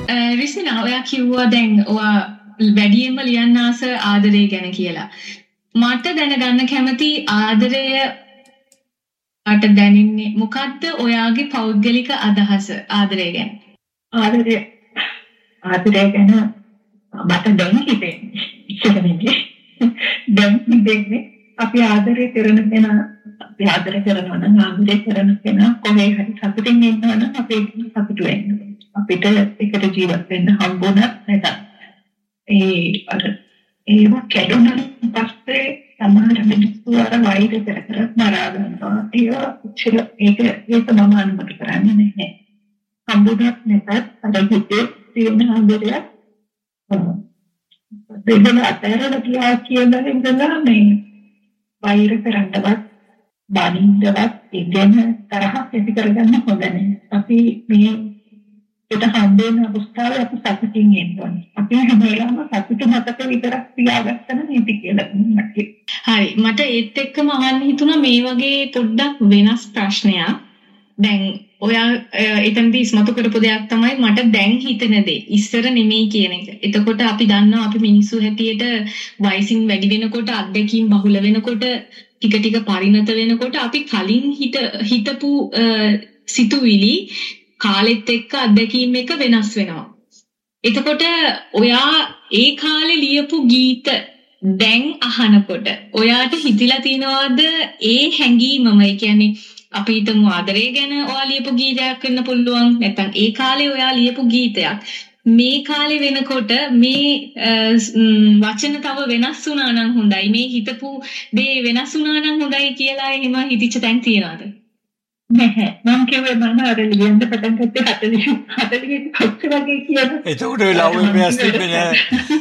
රිසිනා ඔයා කිව්වා දැන් ඔයා වැඩියෙන්ම ලියන්න ආස ආදරය ගැන කියලා. මට දැනගන්න කැමති ආදරය අට දැනෙන්නේ මොකද්ද ඔයාගේ පෞද්ගලික අදහස ආදරය ගැන? ආදරය ගැන මට දැන් හිතෙන්නේ ඉස්සරහදී දැන් හිතෙන්නේ අපි ආදරය කරන කෙනා අපි ආදරය කරනවා නම් ආදරය කරන කෙනා කොහේ හරි සතුටින් ඉන්නවා නම් අපි සතුටු වෙන්න අපිට එකට ජීවත් වෙන්න හම්බුණත් නැතත් ඒව කැඩුණාන් පස්සේ සමහර මිනිස්සු අර වෛර කර මරා ගන්නවා ඒක මම අනුමත කරන්නේ නැහැ හම්බුණත් නැතත් අර හිතේ තියෙන ආදරය දෙන්න අතරට ගියා කියලා ඉඳලා මේ වෛර කරන්නවත් බනින්නවත් ඉගෙන තරහක් ඇති කරගන්න හොඳ නැහැ. අපි මේ ඒට හම්බෙන අවස්ථාවේ අපි සතුටින් ඉන්න ඕනේ. අපි හැම වෙලාවෙම සතුට මතක විතරක් තියාගත්තම නීති කියලා මට. හරි. මට ඒත් එක්කම අහන්න හිතුණා මේ වගේ පොඩ්ඩක් වෙනස් ප්‍රශ්නයක්. දැන් ඔයා එතනදී ඉස්මතු කරපු දෙයක් තමයි මට දැන් හිතෙන දේ. ඉස්සර නෙමෙයි කියන එක. එතකොට අපි දන්නවා අපි මිනිස්සු හැටියට වයසින් වැඩි වෙනකොට අත්දැකීම් බහුල වෙනකොට ටික ටික පරිණත වෙනකොට අපි කලින් හිතපු සිතුවිලි කාලෙත් එක්ක අත්දැකීම් එක වෙනස් වෙනවා. එතකොට ඔයා ඒ කාලේ ලියපු ගීත දැන් අහනකොට ඔයාට හිතිලා තියනවාද ඒ හැඟීමම? ඒ කියන්නේ අපි හිතමු ආදරය ගැන ඔයා ලියපු ගීතයක් වෙන්න පුළුවන්. නැත්නම් ඒ කාලේ ඔයා ලියපු ගීතයක් මේ කාලේ වෙනකොට මේ වචන තව වෙනස් වුණා නම් හොඳයි. මේ හිතපු දේ වෙනස් වුණා නම් හොඳයි කියලා එහෙම හිතිච්ච තැන් තියනවාද? නැහැ. මම කියුවේ මම අර ලියන්න පටන් ගත්තේ 40 පස්සේ වගේ කියන. ඒකට වෙලාවෙ වෙනස් වෙන්නේ නැහැ.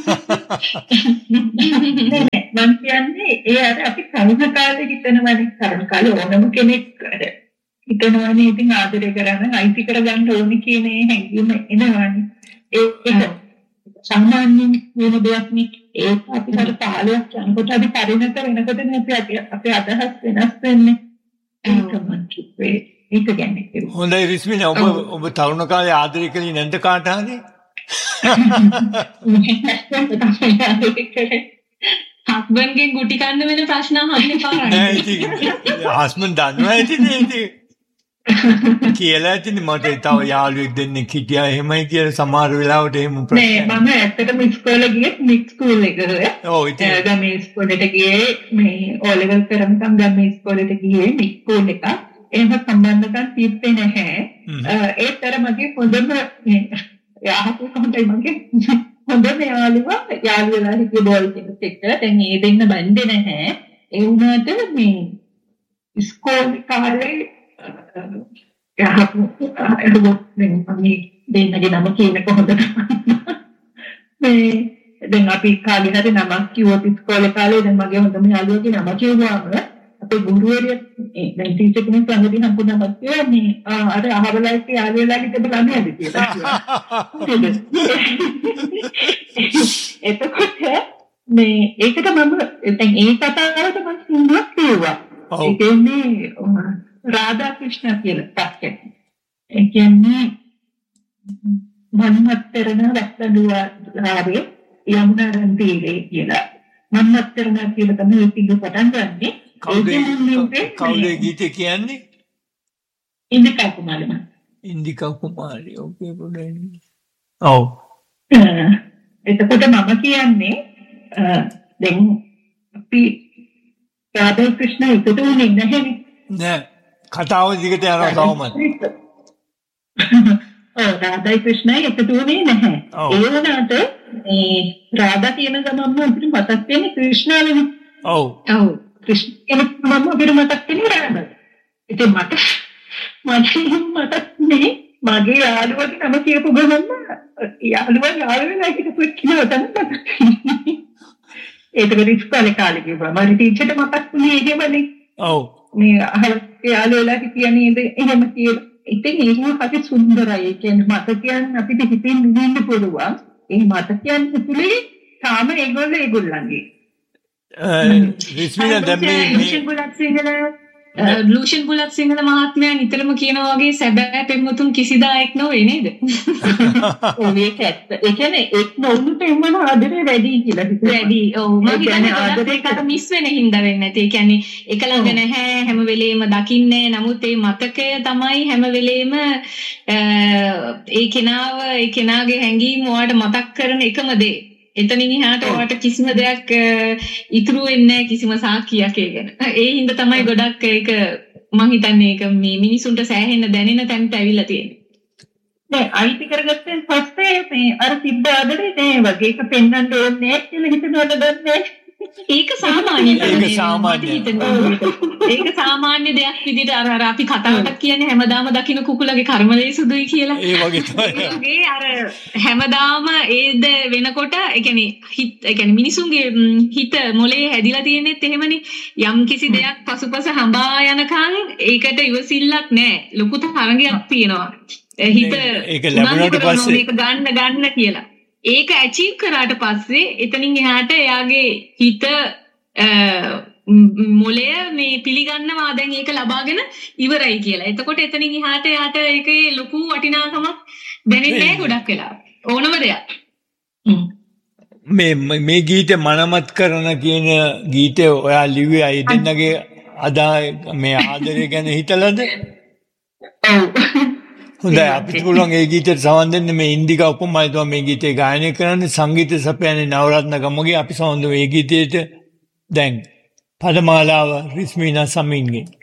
මම කියන්නේ ඒ අර අපි කරුණ කාලේ හිතනවනේ කරුණ කාලේ ඕනම කෙනෙක් හිතනවනේ ඉතින් ආදරය කරන්න අයිති කරගන්න ඕනි කියන හැඟීම එනවනේ. ඒක සාමාන්‍යයෙන් වෙන දෙයක් නෙක් ඒක අපිට 15ක් යනකොට අපි පරිණත වෙනකොටනේ අපි අදහස් වෙනස් වෙන්නේ. ඒක කියන්නේ. හොඳයි රිස්මින ඔබ තරුණ කාලේ ආදරය කළේ නැද්ද කාට හරි? හස්බන්ඩ්ගේ ගුටි කන්න වෙන ප්‍රශ්න අහන්න එපා. නෑ ඉතින් හස්බන්ඩ් දන්නවා ඉතින් කියලා ඉතින් මට තව යාළුවෙක් දෙන්නෙක් හිටියා එහෙමයි කියලා සමහර වෙලාවට එහෙම ප්‍රශ්න නෑ මම ඇත්තටම ඉස්කෝලේ ගියේ මික්ස් ස්කූල් එකක. ඔව් ඉතින් ගමේ ඉස්කෝලේට ගියේ මේ O level කරනකම් ගමේ ඉස්කෝලේට ගියේ මික්ස් ස්කූල් එක. එහෙම සම්බන්ධකම් තිබ්බේ නැහැ. ඒතර මගේ හොඳම යාහතු කොහොමදයි මගේ හොඳම යාළුවා හිටිය බෝල් කෙනෙක් එක්ක. දැන් ඒ දෙන්න බැඳේ නැහැ. ඒ වුණාට මේ ඉස්කෝලේ කාලේ දෙන්නගේ නම කියනක හොඳට මේ දැන් අපි කාලේ හරි නමක් කිව්වොත් ඉස්කෝලේ කාලේ දැන් මගේ හොඳම යාළුවගේ නම කිව්වම අපේ ගුරුවරිය දැන් ටීචර් කෙනෙක් ළඟදී හම්බුනම කිව්වා මේ අර අහවලයික යාළුවලාගේ තිබ්බ ළමයාද කියලා. එතකොට මේ ඒකට මම දැන් ඒ කතාවට මම සින්දුවක් කිව්වා. ඒ කියන්නේ राधा कृष्ण पाठ्य मन्मत्तरन रक्तदुआरे यमुना रंतीरे කියලා මන්මත්තරන කියලා තමයි ඉතිංග පටන් ගන්නෙ. කවුද ගීතේ කියන්නේ? ඉන්දිකා කුමාරි. ඉන්දිකා කුමාරි. ඕකේ පොඩ්ඩක්. ඔව්. එතකොට මම කියන්නේ දැන් අපි රාධා ක්‍රිෂ්ණ එකතු වෙන්නේ නැහැනේ. නෑ. කතාව දිගට යනවා තවමත්. රාධා ක්‍රිෂ්ණයි එකතු වෙන්නේ නැහැ. ඒ වුණාට මේ රාධා කියන ගමන්ම අපිට මතක් වෙන්නේ ක්‍රිෂ්ණානේ. ඔව්. ඔව්. ක්‍රිෂ්ණ කියන ගමන්ම අපිට මතක් වෙන්නේ රාධා. ඉතින් මට නේ මගේ යාළුවගේ නම කියපු ගමන්ම යාළුවා හිටපු කිව්ව තමයි. ඒක ඉස්කෝලේ කාලේ කිව්වා. මම ටීචර්ට මතක් වුණේ ඒකමනේ. ඔව්. මේ යාළුවලා කියන්නේ එහෙම කියලා. ඉතින් ඒක හරි සුන්දරයි. ඒ කියන්නේ මතකයන් අපිට හිතින් නිදින්න පුළුවන්. ඒ මතකයන් තුලේ තාම ඒගොල්ලන්ගේ රිස්මිනා දැන් මේ ලූෂන් පුලත් සිංහල මහත්මයා නිතරම කියනවා වගේ සැබෑ පෙම්වතුන් කිසිදායෙක් නොවේ නේද? ඔව් ඒක ඇත්ත. ඒ කියන්නේ එක් නොවුණු පෙම්වන ආදරේ වැඩි කියලා හිතනවා. වැඩි. ඔව් මම හිතන්නේ ආදරේකට මිස් වෙන හින්දා වෙන්නේ නැති. ඒ කියන්නේ එක ළඟ නැහැ හැම වෙලේම දකින්නේ. නමුත් ඒ මතකය තමයි හැම වෙලේම ඒ කෙනාගේ හැඟීම් ඔයාලට මතක් කරන එකම දේ. එතනින් එහාට ඔයාලට කිසිම දෙයක් ඉතුරු වෙන්නේ නැහැ කිසිම සාක්කියක් ඒ ගැන. ඒ හින්දා තමයි ගොඩක් ඒක මම හිතන්නේ ඒක මේ මිනිසුන්ට සෑහෙන්න දැනෙන තැනට ඇවිල්ලා තියෙන්නේ. නෑ අයිති කරගත්තෙන් පස්සේ මේ අර තිබ්බ ආදරේ නෑ වගේ ඒක පෙන්වන්න ඕනේ නෑ කියලා හිතනවද දන්නේ. ඒක සාමාන්‍ය ඒක සාමාන්‍ය දෙයක් විදිහට අර අපි කතාවකට කියන්නේ හැමදාම දකින්න කුකුලගේ කර්මලේ සුදුයි කියලා. ඒ වගේ තමයි. අර හැමදාම ඒද වෙනකොට ඒ කියන්නේ මිනිසුන්ගේ හිත මොලේ හැදිලා තියෙනෙත් එහෙමනේ. යම් කිසි දෙයක් පසුපස හඹා යනකම් ඒකට ඉවසිල්ලක් නැහැ. ලොකු තරංගයක් තියෙනවා. හිත ඒක ලැබුණාට පස්සේ මේක ගන්න කියලා. ඒක ඇචීව් කරාට පස්සේ එතනින් එහාට එයාගේ හිත මොලය මේ පිළිගන්නවා දැන් ඒක ලබාගෙන ඉවරයි කියලා. එතකොට එතනින් එහාට එයාට ඒකේ ලොකු වටිනාකමක් දැනෙන්නේ නැහැ ගොඩක් වෙලා. ඕනම දෙයක්. මේ ගීතේ මනමත් කරන කියන ගීතේ ඔයා ලිව්වේ අය දෙන්නගේ මේ ආදරය ගැන හිතලාද? ඔව්. හොඳයි අපිට පුළුවන් ඒ ගීතයට සවන් දෙන්න මේ ඉන්දිකා උපමායි තමයි මේ ගීතේ ගායනය කරන්නේ සංගීත සපයන්නේ නවරත්න ගමගේ අපි සවන් දෙමු මේ ගීතයට දැන් පදමාලාව රිස්මිනා සමින්ගේ